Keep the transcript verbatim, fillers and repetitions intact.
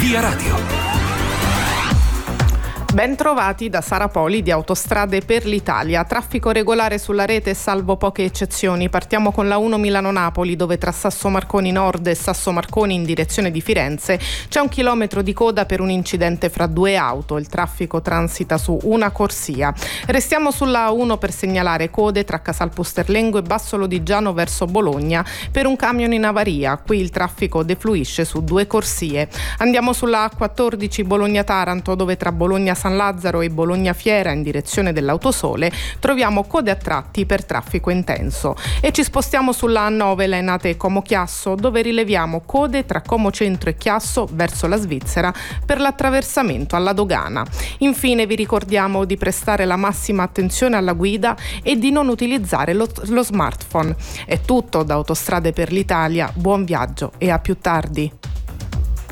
Via Radio. Ben trovati da Sara Poli di Autostrade per l'Italia. Traffico regolare sulla rete salvo poche eccezioni. Partiamo con la uno Milano-Napoli, dove tra Sasso Marconi Nord e Sasso Marconi in direzione di Firenze c'è un chilometro di coda per un incidente fra due auto. Il traffico transita su una corsia. Restiamo sulla A uno per segnalare code tra Casal Pusterlengo e Basso Lodigiano verso Bologna per un camion in avaria. Qui il traffico defluisce su due corsie. Andiamo sulla A quattordici Bologna-Taranto, dove tra Bologna San Lazzaro e Bologna Fiera in direzione dell'Autosole troviamo code a tratti per traffico intenso. E ci spostiamo sulla A nove Laenate Como Chiasso, dove rileviamo code tra Como Centro e Chiasso verso la Svizzera per l'attraversamento alla dogana. Infine vi ricordiamo di prestare la massima attenzione alla guida e di non utilizzare lo, lo smartphone. È tutto da Autostrade per l'Italia, buon viaggio e a più tardi.